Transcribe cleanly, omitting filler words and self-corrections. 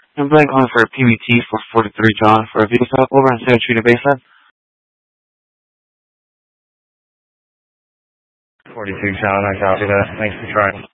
I'm blank on for a PBT for 43 John for a VSAP over on San Trina Bayside. 42 John, I copy that. Thanks for trying.